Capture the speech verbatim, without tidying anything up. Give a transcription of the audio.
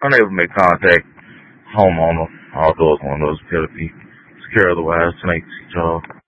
unable to make contact. Homeowner, all doors, windows appear to be secure otherwise. Tonight's y'all.